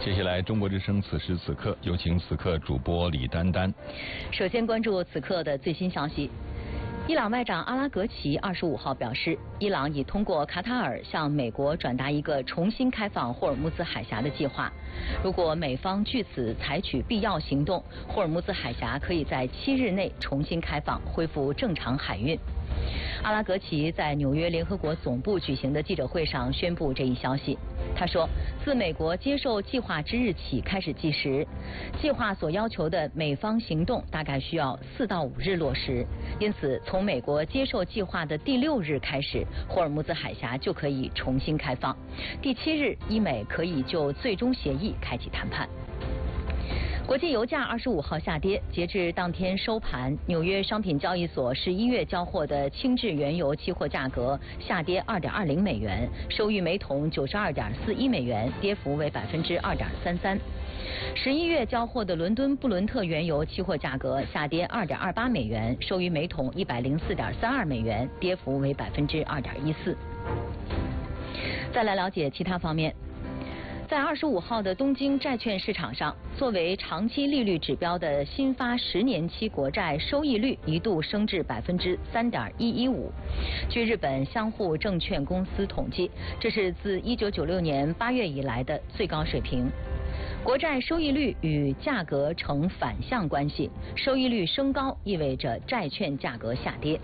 接下来，中国之声此时此刻，有请此刻主播李丹丹。 首先关注此刻的最新消息。伊朗外长阿拉格齐25号表示，伊朗已通过卡塔尔向美国转达一个重新开放霍尔木兹海峡的计划。如果美方据此采取必要行动，霍尔木兹海峡可以在7日内重新开放，恢复正常海运。阿拉格齐在纽约联合国总部举行的记者会上宣布这一消息。他说，自美国接受计划之日起开始计时，计划所要求的美方行动大概需要4到5日落实。因此，从美国接受计划的第6日开始，霍尔木兹海峡就可以重新开放。第7日，伊美可以就最终协议开启谈判。国际油价25号下跌，截至当天收盘，纽约商品交易所11月交货的轻质原油期货价格下跌2.20美元，收于每桶92.41美元，跌幅为2.33%。11月交货的伦敦布伦特原油期货价格下跌2.28美元，收于每桶104.32美元，跌幅为2.14%。再来了解其他方面。在25号的东京债券市场上，作为长期利率指标的新发10年期国债收益率一度升至3.115%。据日本相互证券公司统计，这是自1996年8月以来的最高水平。国债收益率与价格呈反向关系，收益率升高意味着债券价格下跌。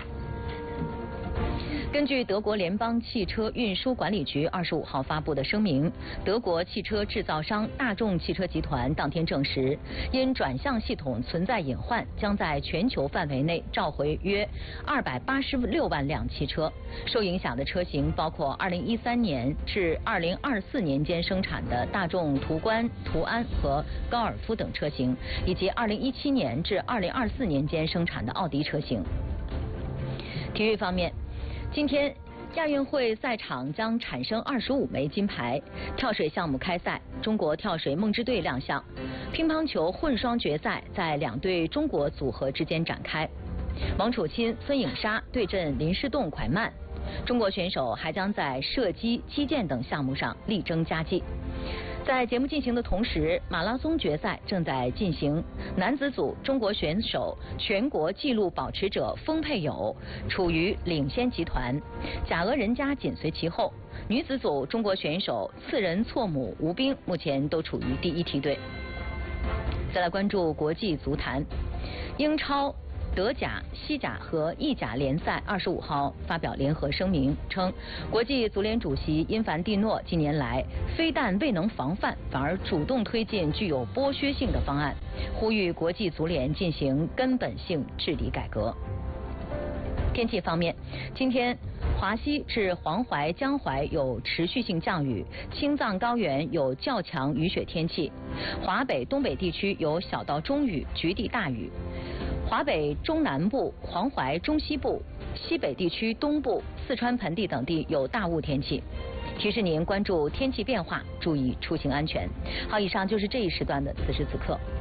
根据德国联邦汽车运输管理局25号发布的声明，德国汽车制造商大众汽车集团当天证实，因转向系统存在隐患，将在全球范围内召回约286万辆汽车。受影响的车型包括2013年至2024年间生产的大众途观、途安和高尔夫等车型，以及2017年至2024年间生产的奥迪车型。体育方面，今天亚运会赛场将产生25枚金牌。跳水项目开赛，中国跳水梦之队亮相。乒乓球混双决赛在2队中国组合之间展开。王楚钦、孙颖莎对阵林诗栋、蒯曼。中国选手还将在射击、击剑等项目上力争佳绩。在节目进行的同时，马拉松决赛正在进行。男子组中国选手全国纪录保持者封佩友处于领先集团，贾俄任嘉紧随其后。女子组中国选手次仁错母吴冰目前都处于第1梯队。再来关注国际足坛，英超、德甲、西甲和意甲联赛25号发表联合声明，称国际足联主席因凡蒂诺近年来非但未能防范，反而主动推进具有剥削性的方案，呼吁国际足联进行根本性治理改革。天气方面，今天华西至黄淮、江淮有持续性降雨，青藏高原有较强雨雪天气，华北、东北地区有小到中雨，局地大雨。华北中南部、黄淮中西部、西北地区东部、四川盆地等地有大雾天气。提示您关注天气变化，注意出行安全。好，以上就是这一时段的此时此刻。